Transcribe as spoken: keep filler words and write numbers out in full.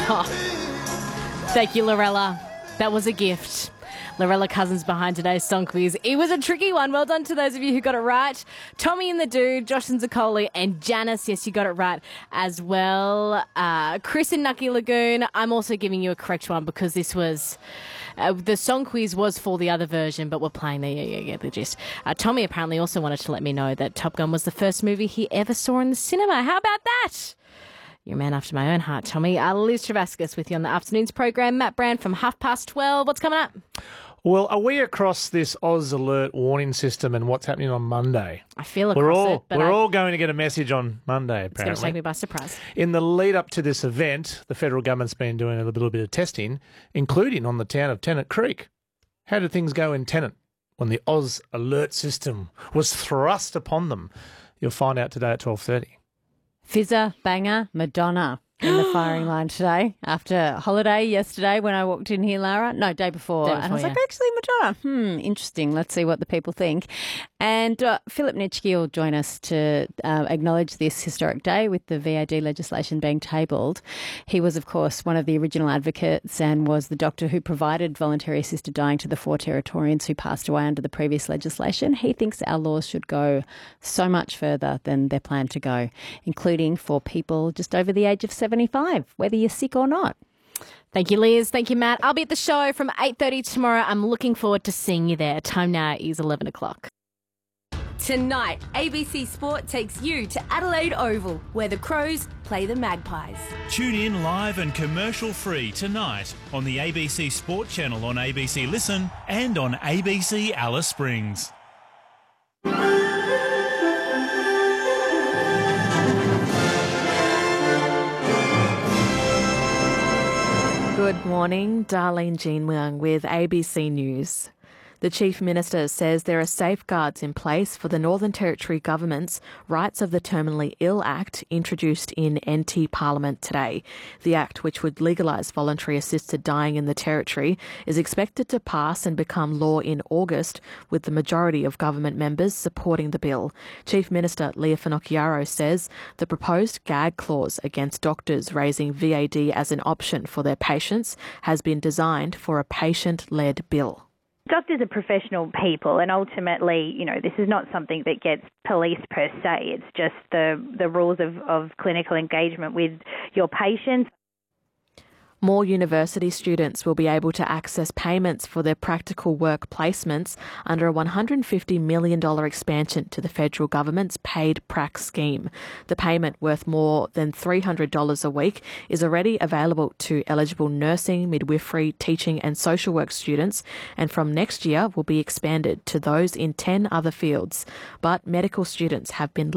Oh, thank you, Lorella. That was a gift. Lorella Cousins behind today's song quiz. It was a tricky one. Well done to those of you who got it right. Tommy and the Dude, Josh and Zaccoli, and Janice. Yes, you got it right as well. Uh, Chris in Nucky Lagoon. I'm also giving you a correct one because this was... Uh, the song quiz was for the other version, but we're playing the, yeah, yeah, yeah, the gist. Uh, Tommy apparently also wanted to let me know that Top Gun was the first movie he ever saw in the cinema. How about that? You're a man after my own heart, Tommy. Uh, Liz Travascus with you on the afternoons program. Matt Brand from half past twelve. What's coming up? Well, are we across this Oz alert warning system and what's happening on Monday? I feel across we're all, it, but We're I, all going to get a message on Monday, apparently. It's going to take me by surprise. In the lead up to this event, the federal government's been doing a little bit of testing, including on the town of Tennant Creek. How did things go in Tennant when the Oz alert system was thrust upon them? You'll find out today at twelve thirty. Fizzer, banger, Madonna in the firing line today after holiday yesterday when I walked in here, Lara. No, day before. Day and I was before, like, yeah. actually, Madonna. Hmm, interesting. Let's see what the people think. And uh, Philip Nitschke will join us to uh, acknowledge this historic day with the V A D legislation being tabled. He was, of course, one of the original advocates and was the doctor who provided voluntary assisted dying to the four Territorians who passed away under the previous legislation. He thinks our laws should go so much further than they're planned to go, including for people just over the age of seventy-five, whether you're sick or not. Thank you, Liz. Thank you, Matt. I'll be at the show from eight thirty tomorrow. I'm looking forward to seeing you there. Time now is eleven o'clock. Tonight, A B C Sport takes you to Adelaide Oval, where the Crows play the Magpies. Tune in live and commercial-free tonight on the A B C Sport channel on A B C Listen and on A B C Alice Springs. Good morning, Darlene Jean Wang with A B C News. The Chief Minister says there are safeguards in place for the Northern Territory Government's Rights of the Terminally Ill Act introduced in N T Parliament today. The Act, which would legalise voluntary assisted dying in the Territory, is expected to pass and become law in August, with the majority of government members supporting the bill. Chief Minister Leah Finocchiaro says the proposed gag clause against doctors raising V A D as an option for their patients has been designed for a patient-led bill. Doctors are professional people, and ultimately, you know, this is not something that gets policed per se. It's just the, the rules of, of clinical engagement with your patients. More university students will be able to access payments for their practical work placements under a one hundred fifty million dollars expansion to the federal government's paid prac scheme. The payment, worth more than three hundred dollars a week, is already available to eligible nursing, midwifery, teaching and social work students, and from next year will be expanded to those in ten other fields. But medical students have been